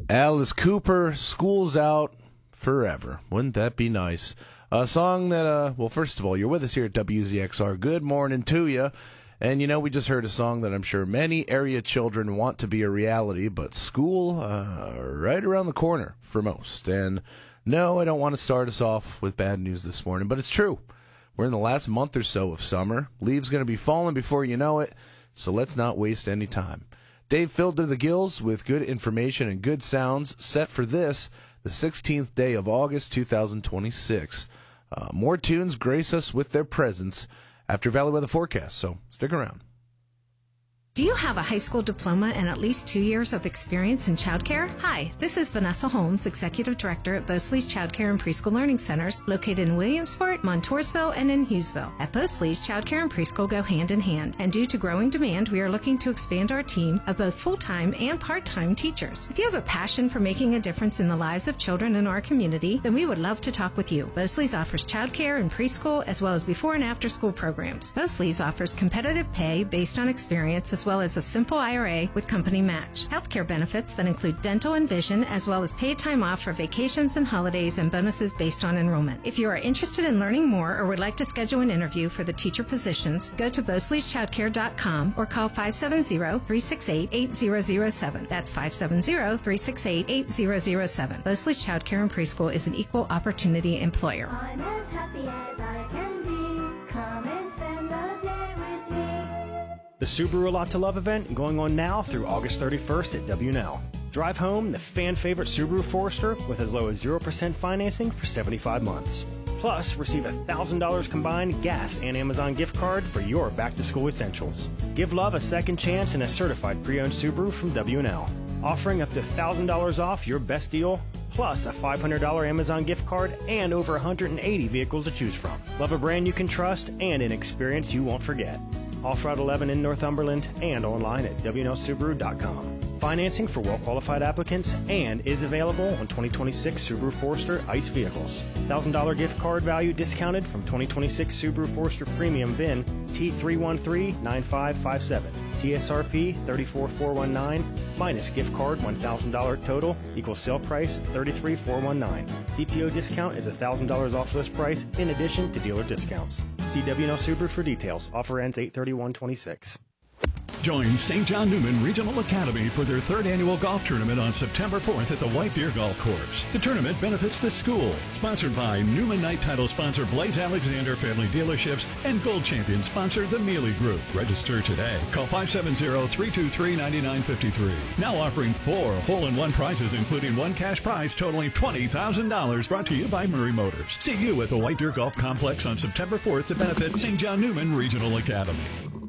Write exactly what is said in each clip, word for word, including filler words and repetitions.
Alice Cooper, School's Out Forever. Wouldn't that be nice? A song that, uh, well, first of all, you're with us here at W Z X R. Good morning to you. And, you know, we just heard a song that I'm sure many area children want to be a reality, but school, uh, right around the corner for most. And no, I don't want to start us off with bad news this morning, but it's true. We're in the last month or so of summer. Leaves going to be falling before you know it, so let's not waste any time. Dave filled to the gills with good information and good sounds set for this, the sixteenth day of August, two thousand twenty-six. Uh, more tunes grace us with their presence after Valley Weather Forecast, so stick around. Do you have a high school diploma and at least two years of experience in childcare? Hi, this is Vanessa Holmes, Executive Director at Bosley's Childcare and Preschool Learning Centers, located in Williamsport, Montoursville, and in Hughesville. At Bosley's, childcare and preschool go hand in hand, and due to growing demand, we are looking to expand our team of both full-time and part-time teachers. If you have a passion for making a difference in the lives of children in our community, then we would love to talk with you. Bosley's offers childcare and preschool, as well as before and after school programs. Bosley's offers competitive pay based on experience, as well as a simple I R A with company match. Healthcare benefits that include dental and vision, as well as paid time off for vacations and holidays and bonuses based on enrollment. If you are interested in learning more or would like to schedule an interview for the teacher positions, go to bosleys childcare dot com or call five seven zero, three six eight, eight zero zero seven. That's five seven zero, three six eight, eight zero zero seven. Bosley's Childcare and Preschool is an equal opportunity employer. I'm as happy as I can be. Come and spend the day with me. The Subaru A Lot to Love event going on now through August thirty-first at W and L. Drive home the fan-favorite Subaru Forester with as low as zero percent financing for seventy-five months. Plus, receive a one thousand dollars combined gas and Amazon gift card for your back-to-school essentials. Give love a second chance in a certified pre-owned Subaru from W and L. Offering up to one thousand dollars off your best deal, plus a five hundred dollars Amazon gift card and over one hundred eighty vehicles to choose from. Love a brand you can trust and an experience you won't forget. Off Route eleven in Northumberland and online at W N L Subaru dot com. Financing for well-qualified applicants and is available on twenty twenty-six Subaru Forester ICE vehicles. one thousand dollars gift card value discounted from twenty twenty-six Subaru Forester Premium V I N T three one three nine five five seven. T S R P three four four one nine minus gift card one thousand dollars total equals sale price thirty-three thousand four hundred nineteen. C P O discount is one thousand dollars off list price in addition to dealer discounts. See W N L Subaru for details. Offer ends eight thirty-one twenty-six. Join Saint John Newman Regional Academy for their third annual golf tournament on September fourth at the White Deer Golf Course. The tournament benefits the school. Sponsored by Newman Knight title sponsor Blaze Alexander Family Dealerships and Gold Champion sponsor the Mealy Group. Register today. Call five seven zero, three two three, nine nine five three. Now offering four hole-in-one prizes, including one cash prize totaling twenty thousand dollars. Brought to you by Murray Motors. See you at the White Deer Golf Complex on September fourth to benefit Saint John Newman Regional Academy.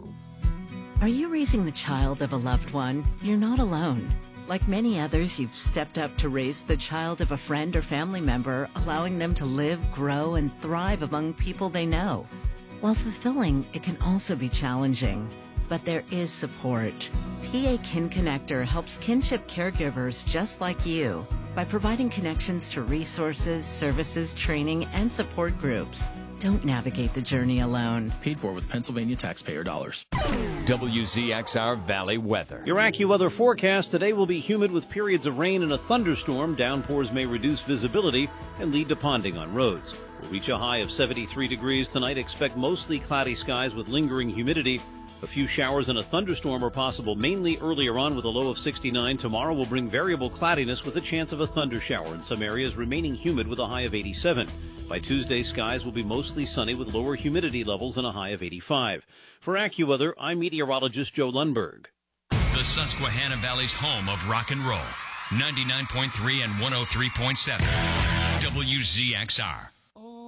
Are you raising the child of a loved one? You're not alone. Like many others, you've stepped up to raise the child of a friend or family member, allowing them to live, grow, and thrive among people they know. While fulfilling, it can also be challenging. But there is support. P A Kin Connector helps kinship caregivers just like you by providing connections to resources, services, training, and support groups. Don't navigate the journey alone. Paid for with Pennsylvania taxpayer dollars. W Z X R Valley Weather. Your AccuWeather forecast today will be humid with periods of rain and a thunderstorm. Downpours may reduce visibility and lead to ponding on roads. We'll reach a high of seventy-three degrees tonight. Expect mostly cloudy skies with lingering humidity. A few showers and a thunderstorm are possible, mainly earlier on with a low of sixty-nine. Tomorrow will bring variable cloudiness with a chance of a thunder shower in some areas, remaining humid with a high of eighty-seven. By Tuesday, skies will be mostly sunny with lower humidity levels and a high of eighty-five. For AccuWeather, I'm meteorologist Joe Lundberg. The Susquehanna Valley's home of rock and roll. ninety-nine point three and one oh three point seven. W Z X R.